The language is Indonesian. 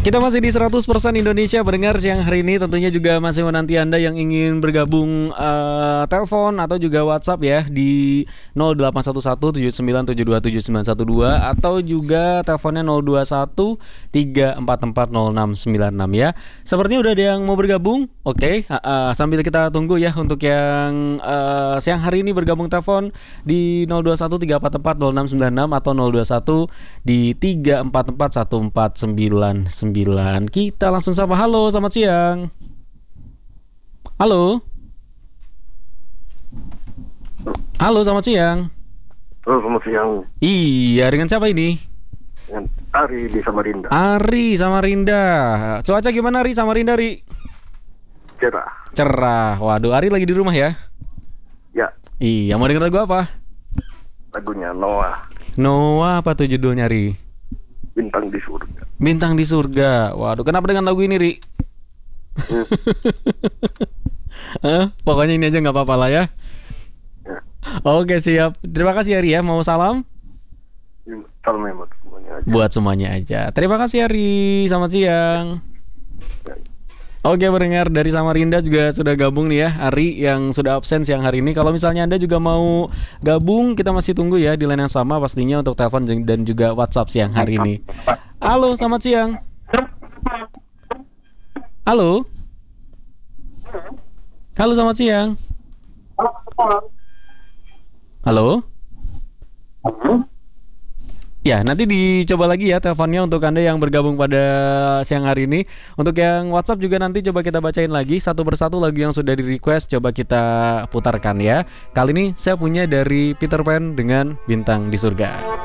Kita masih di 100% Indonesia pendengar siang hari ini. Tentunya juga masih menanti Anda yang ingin bergabung telepon atau juga WhatsApp ya di 081179727912 atau juga teleponnya 02134400696 ya. Sepertinya udah ada yang mau bergabung. Oke, sambil kita tunggu ya untuk yang siang hari ini bergabung telepon di 02134400696 atau 021 di 3441499. Kita langsung sapa. Halo, selamat siang. Halo. Halo, selamat siang. Halo, selamat siang. Iya, dengan siapa ini? Dengan Ari di Samarinda. Ari Samarinda. Cuaca gimana Ari Samarinda, Ri? Cerah. Cerah. Waduh, Ari lagi di rumah ya? Ya. Iya, mau denger lagu apa? Lagunya Noah. Noah, apa tuh judulnya, Ri? Bintang di Surga. Bintang di Surga. Waduh, kenapa dengan lagu ini, Ri? Pokoknya ini aja nggak apa-apa lah ya. Ya. Oke, siap. Terima kasih Ari ya. Mau salam? Salam buat semuanya aja. Buat semuanya aja. Terima kasih Ari. Selamat siang. Ya. Oke, pendengar dari Samarinda juga sudah gabung nih ya, Ari yang sudah absen siang hari ini. Kalau misalnya Anda juga mau gabung, kita masih tunggu ya di line yang sama pastinya untuk telepon dan juga WhatsApp siang hari ini. Halo, selamat siang. Halo. Halo, selamat siang. Halo. Ya, nanti dicoba lagi ya teleponnya untuk Anda yang bergabung pada siang hari ini. Untuk yang WhatsApp juga nanti coba kita bacain lagi satu persatu lagu yang sudah di-request, coba kita putarkan ya. Kali ini saya punya dari Peter Pan dengan Bintang di Surga.